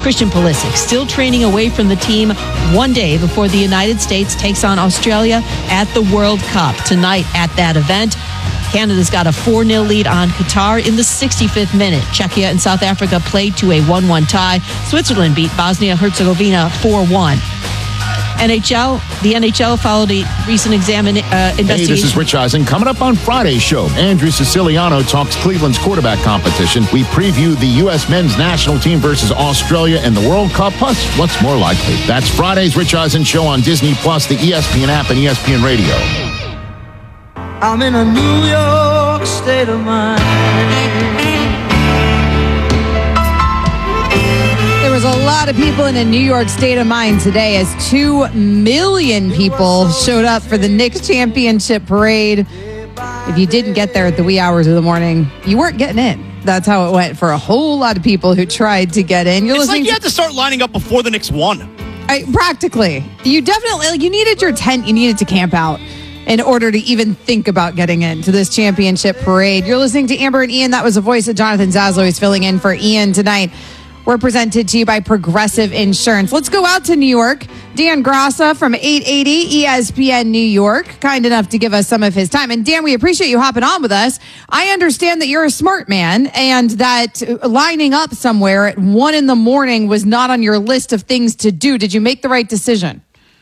Christian Pulisic still training away from the team one day before the United States takes on Australia at the World Cup tonight at that event. Canada's got a 4-0 lead on Qatar in the 65th minute. Czechia and South Africa played to a 1-1 tie. Switzerland beat Bosnia-Herzegovina 4-1. The NHL followed a recent investigation. Hey, this is Rich Eisen. Coming up on Friday's show, Andrew Siciliano talks Cleveland's quarterback competition. We preview the U.S. men's national team versus Australia in the World Cup, plus what's more likely. That's Friday's Rich Eisen show on Disney+, the ESPN app, and ESPN Radio. I'm in a New York state of mind. There was a lot of people in a New York state of mind today as 2 million people showed up for the Knicks championship parade. If you didn't get there at the wee hours of the morning, you weren't getting in. That's how it went for a whole lot of people who tried to get in. It's like you had to start lining up before the Knicks won. Practically. You definitely, you needed your tent, you needed to camp out in order to even think about getting into this championship parade. You're listening to Amber and Ian. That was the voice of Jonathan Zaslow. He's filling in for Ian tonight. We're presented to you by Progressive Insurance. Let's go out to New York. Dan Grassa from 880 ESPN New York, kind enough to give us some of his time. And Dan, we appreciate you hopping on with us. I understand that you're a smart man and that lining up somewhere at 1 a.m. was not on your list of things to do. Did you make the right decision?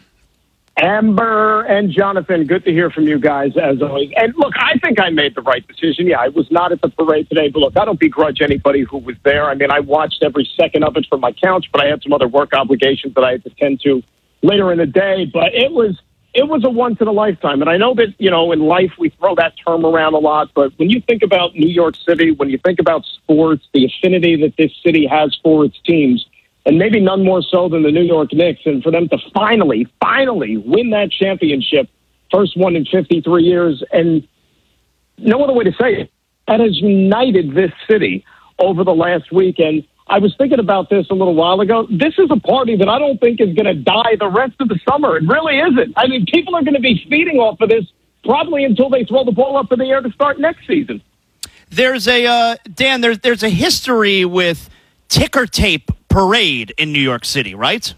Amber and Jonathan, good to hear from you guys, as always. And look, I think I made the right decision. Yeah, I was not at the parade today, but look, I don't begrudge anybody who was there. I mean, I watched every second of it from my couch, but I had some other work obligations that I had to tend to later in the day. But it was a once in a lifetime. And I know that, you know, in life we throw that term around a lot, but when you think about New York City, when you think about sports, the affinity that this city has for its teams, and maybe none more so than the New York Knicks, and for them to finally win that championship, first one in 53 years, and no other way to say it, that has united this city over the last week. And I was thinking about this a little while ago. This is a party that I don't think is going to die the rest of the summer. It really isn't. I mean, people are going to be feeding off of this probably until they throw the ball up in the air to start next season. There's a, Dan, there's a history with ticker tape parade in New York City, right?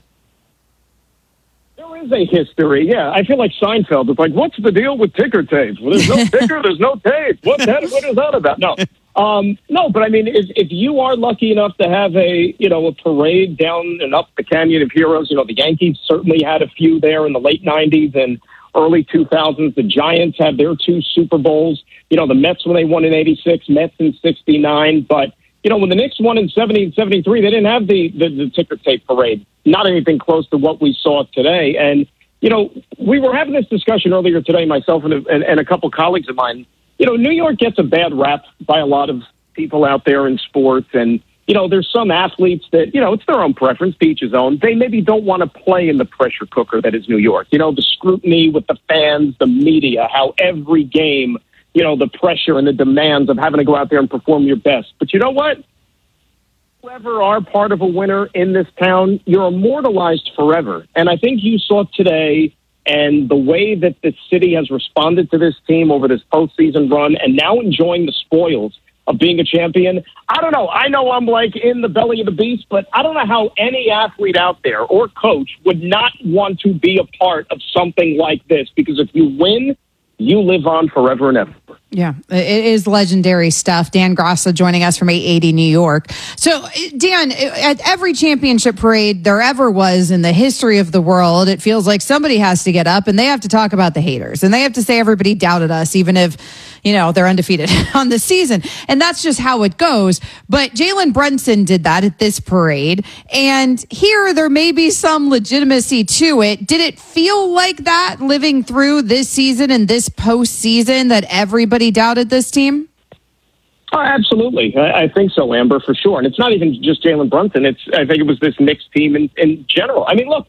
There is a history, yeah. I feel like Seinfeld. It's like, what's the deal with ticker tapes? Well, there's no ticker, there's no tape. What is that about? No. No, but I mean, if you are lucky enough to have a parade down and up the Canyon of Heroes, the Yankees certainly had a few there in the late 90s and early 2000s. The Giants had their 2 Super Bowls. The Mets when they won in 86, Mets in 69, but when the Knicks won in 70 and 73, they didn't have the ticker tape parade. Not anything close to what we saw today. And, we were having this discussion earlier today, myself and a couple colleagues of mine. New York gets a bad rap by a lot of people out there in sports. And, there's some athletes that, it's their own preference, to each his own. They maybe don't want to play in the pressure cooker that is New York. The scrutiny with the fans, the media, how every game the pressure and the demands of having to go out there and perform your best. But you know what? Whoever are part of a winner in this town, you're immortalized forever. And I think you saw today and the way that the city has responded to this team over this postseason run and now enjoying the spoils of being a champion. I don't know. I know I'm like in the belly of the beast, but I don't know how any athlete out there or coach would not want to be a part of something like this, because if you win, you live on forever and ever. Yeah, it is legendary stuff. Dan Grassa joining us from 880 New York. So, Dan, at every championship parade there ever was in the history of the world, it feels like somebody has to get up and they have to talk about the haters. And they have to say everybody doubted us, even if, they're undefeated on the season. And that's just how it goes. But Jalen Brunson did that at this parade. And here there may be some legitimacy to it. Did it feel like that living through this season and this postseason, that everybody doubted this team? Oh, absolutely. I think so, Amber, for sure. And it's not even just Jalen Brunson. I think it was this Knicks team in general. I mean, look,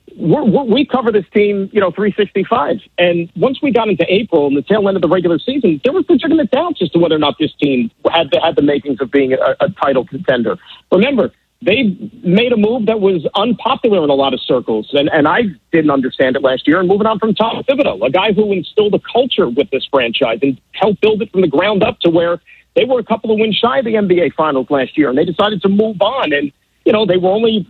we cover this team, 365. And once we got into April and the tail end of the regular season, there was legitimate doubts as to whether or not this team had the makings of being a title contender. Remember, they made a move that was unpopular in a lot of circles, and I didn't understand it last year. And moving on from Tom Thibodeau, a guy who instilled a culture with this franchise and helped build it from the ground up to where they were a couple of wins shy of the NBA Finals last year, and they decided to move on. And, they were only